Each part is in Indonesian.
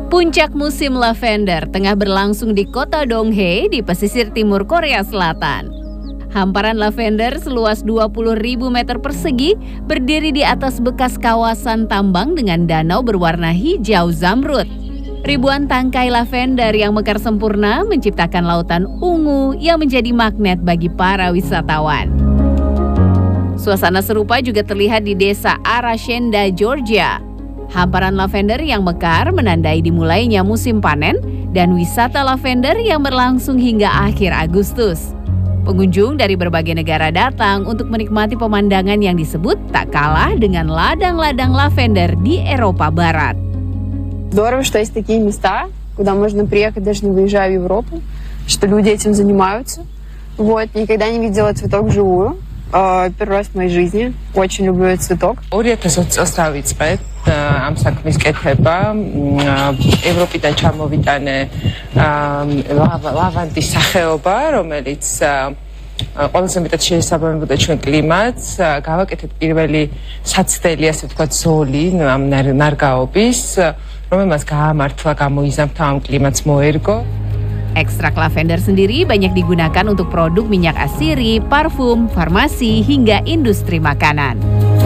Puncak musim lavender tengah berlangsung di kota Donghae di pesisir timur Korea Selatan. Hamparan lavender seluas 20.000 meter persegi berdiri di atas bekas kawasan tambang dengan danau berwarna hijau zamrud. Ribuan tangkai lavender yang mekar sempurna menciptakan lautan ungu yang menjadi magnet bagi para wisatawan. Suasana serupa juga terlihat di desa Arashenda, Georgia. Hamparan lavender yang mekar menandai dimulainya musim panen dan wisata lavender yang berlangsung hingga akhir Agustus. Pengunjung dari berbagai negara datang untuk menikmati pemandangan yang disebut tak kalah dengan ladang-ладang lavender di Eropa Barat. Здорово, что есть такие места, куда можно приехать, даже не выезжая в Европу, что люди этим занимаются. Никогда не видела цветок вживую. Первый раз в моей жизни. Очень люблю этот цветок. 2020 წელს დავიწყეთ ამ საქმის კეთება. ევროპიდან ჩამოვიტანე ლავანდის სახეობა, რომელიც ყველაზე მეტად შეესაბამებოდა ჩვენ კლიმატს. გავაკეთეთ პირველი საცდელი, ასე ვთქვათ, ზოლი ამ ნარგაობის, რომელმაც გაამართლა, გამოიზამთრა ამ კლიმატს მოერგო. Ekstrak lavender sendiri banyak digunakan untuk produk minyak asiri, parfum, farmasi, hingga industri makanan.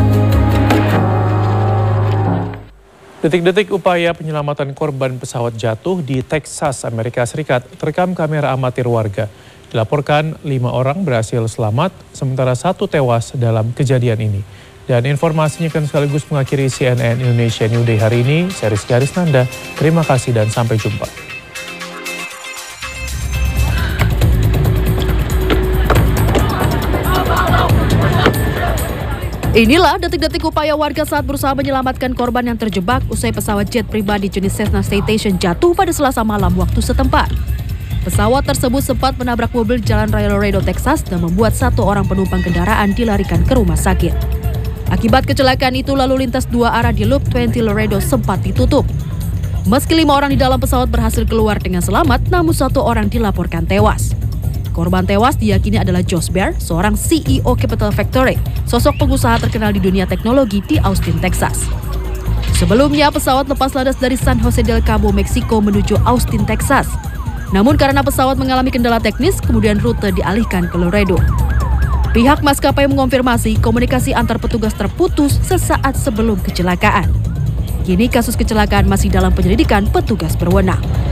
Detik-detik upaya penyelamatan korban pesawat jatuh di Texas, Amerika Serikat terekam kamera amatir warga. Dilaporkan 5 orang berhasil selamat, sementara 1 tewas dalam kejadian ini. Dan informasinya akan sekaligus mengakhiri CNN Indonesia New Day hari ini. Saya Rizky Arisnanda, terima kasih dan sampai jumpa. Inilah detik-detik upaya warga saat berusaha menyelamatkan korban yang terjebak usai pesawat jet pribadi jenis Cessna Citation jatuh pada Selasa malam waktu setempat. Pesawat tersebut sempat menabrak mobil di Jalan Raya Laredo, Texas dan membuat 1 orang penumpang kendaraan dilarikan ke rumah sakit. Akibat kecelakaan itu, lalu lintas 2 arah di Loop 20 Laredo sempat ditutup. Meski 5 orang di dalam pesawat berhasil keluar dengan selamat, namun 1 orang dilaporkan tewas. Korban tewas diyakini adalah Josh Bear, seorang CEO Capital Factory, sosok pengusaha terkenal di dunia teknologi di Austin, Texas. Sebelumnya, pesawat lepas landas dari San Jose del Cabo, Meksiko menuju Austin, Texas. Namun karena pesawat mengalami kendala teknis, kemudian rute dialihkan ke Laredo. Pihak maskapai mengonfirmasi komunikasi antar petugas terputus sesaat sebelum kecelakaan. Kini kasus kecelakaan masih dalam penyelidikan petugas berwenang.